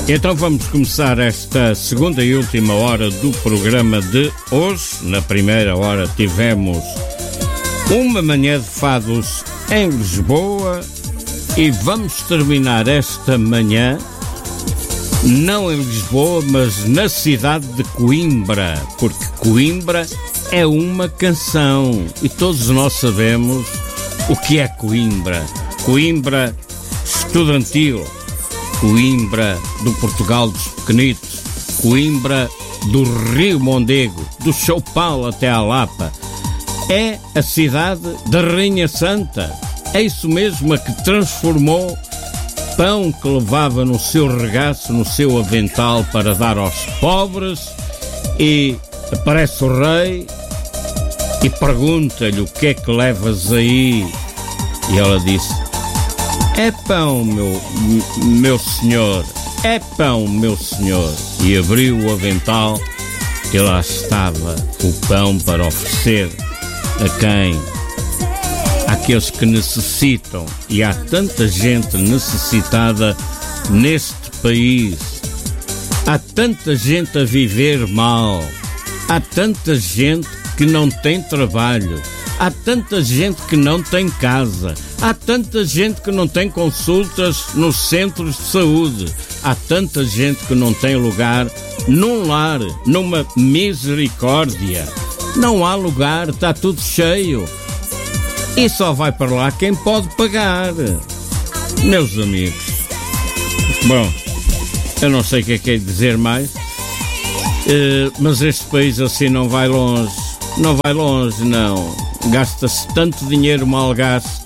Então vamos começar esta segunda e última hora do programa de hoje. Na primeira hora tivemos uma manhã de fados em Lisboa e vamos terminar esta manhã não em Lisboa, mas na cidade de Coimbra, porque Coimbra é uma canção e todos nós sabemos o que é Coimbra. Coimbra estudantil, Coimbra do Portugal dos pequenitos, Coimbra do Rio Mondego, do São Paulo até à Lapa. É a cidade da Rainha Santa. É isso mesmo, a que transformou pão que levava no seu regaço, no seu avental para dar aos pobres, e aparece o rei e pergunta-lhe: o que é que levas aí? E ela disse: é pão, meu senhor, é pão, meu senhor. E abriu o avental e lá estava o pão para oferecer a quem? Àqueles que necessitam. E há tanta gente necessitada neste país. Há tanta gente a viver mal. Há tanta gente que não tem trabalho. Há tanta gente que não tem casa. Há tanta gente que não tem consultas nos centros de saúde. Há tanta gente que não tem lugar num lar, numa misericórdia. Não há lugar, está tudo cheio. E só vai para lá quem pode pagar. Meus amigos. Bom, eu não sei o que é dizer mais, mas este país assim não vai longe. Não vai longe, não. Gasta-se tanto dinheiro mal gasto.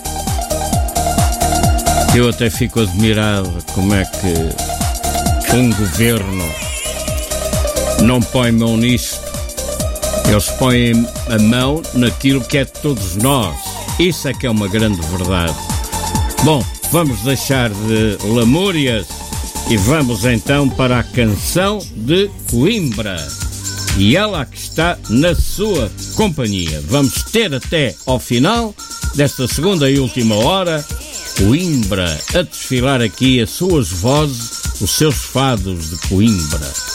Eu até fico admirado como é que um governo não põe mão nisto. Eles põem a mão naquilo que é de todos nós. Isso é que é uma grande verdade. Bom, vamos deixar de lamúrias e vamos então para a canção de Coimbra. E ela que está na sua companhia. Vamos ter até ao final desta segunda e última hora Coimbra a desfilar aqui as suas vozes, os seus fados de Coimbra.